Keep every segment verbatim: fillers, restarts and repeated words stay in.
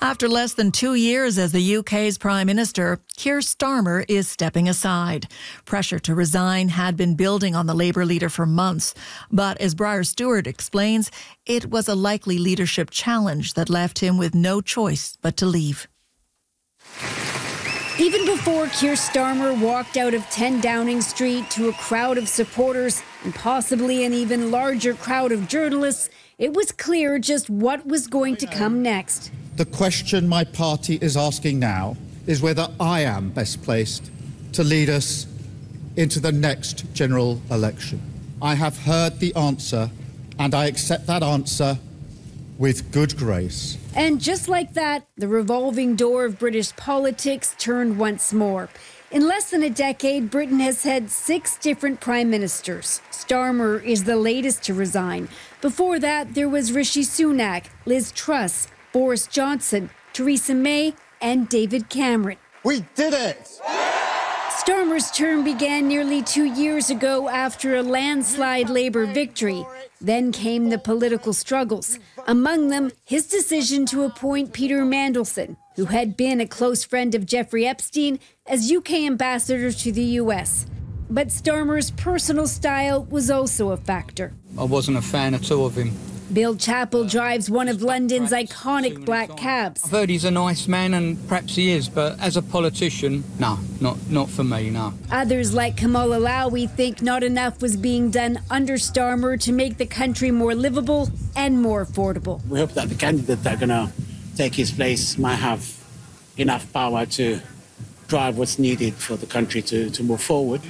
After less than two years as the U K's Prime Minister, Keir Starmer is stepping aside. Pressure to resign had been building on the Labour leader for months, but as Briar Stewart explains, it was a likely leadership challenge that left him with no choice but to leave. Even before Keir Starmer walked out of ten Downing Street to a crowd of supporters and possibly an even larger crowd of journalists, it was clear just what was going to come next. The question my party is asking now is whether I am best placed to lead us into the next general election. I have heard the answer, and I accept that answer with good grace. And just like that, the revolving door of British politics turned once more. In less than a decade, Britain has had six different prime ministers. Starmer is the latest to resign. Before that, there was Rishi Sunak, Liz Truss, Boris Johnson, Theresa May, and David Cameron. We did it! Starmer's term began nearly two years ago after a landslide Labour victory. Then came the political struggles. Among them, his decision to appoint Peter Mandelson, who had been a close friend of Jeffrey Epstein, as U K ambassador to the U S. But Starmer's personal style was also a factor. I wasn't a fan at all of him. Bill Chappell drives one of London's iconic black cabs. I've heard he's a nice man, and perhaps he is, but as a politician, no, not not for me, no. Others, like Kamal Alawi, think not enough was being done under Starmer to make the country more livable and more affordable. We hope that the candidate that are going to take his place might have enough power to drive what's needed for the country to, to move forward.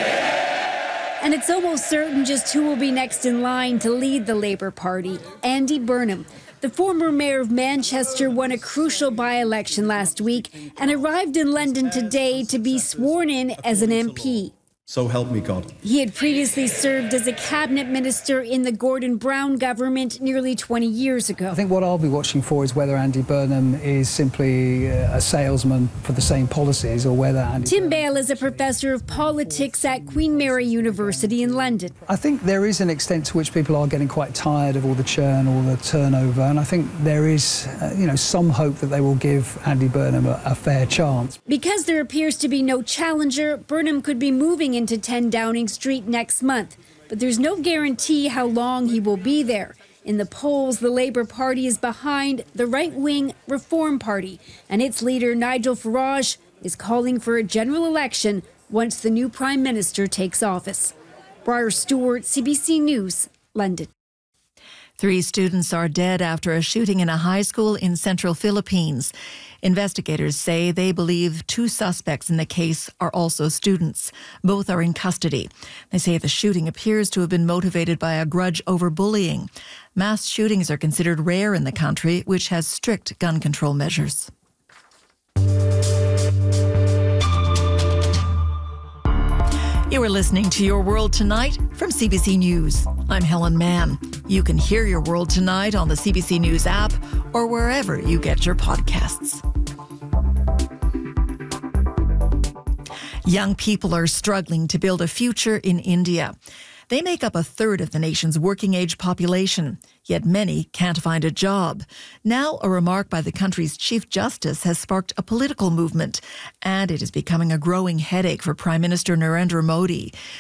And it's almost certain just who will be next in line to lead the Labour Party. Andy Burnham, the former mayor of Manchester, won a crucial by-election last week and arrived in London today to be sworn in as an M P. So help me God. He had previously served as a cabinet minister in the Gordon Brown government nearly twenty years ago. I think what I'll be watching for is whether Andy Burnham is simply a salesman for the same policies, or whether Andy Tim Bale is a professor of politics at Queen Mary University in London. I think there is an extent to which people are getting quite tired of all the churn, all the turnover, and I think there is, uh, you know, some hope that they will give Andy Burnham a, a fair chance. Because there appears to be no challenger, Burnham could be moving into ten Downing Street next month, but there's no guarantee how long he will be there. In the polls, the Labour Party is behind the right-wing Reform Party, and its leader, Nigel Farage, is calling for a general election once the new Prime Minister takes office. Briar Stewart, C B C News, London. Three students are dead after a shooting in a high school in central Philippines. Investigators say they believe two suspects in the case are also students. Both are in custody. They say the shooting appears to have been motivated by a grudge over bullying. Mass shootings are considered rare in the country, which has strict gun control measures. You are listening to Your World Tonight from C B C News. I'm Helen Mann. You can hear Your World Tonight on the C B C News app or wherever you get your podcasts. Young people are struggling to build a future in India. They make up a third of the nation's working-age population, yet many can't find a job. Now, a remark by the country's Chief Justice has sparked a political movement, and it is becoming a growing headache for Prime Minister Narendra Modi.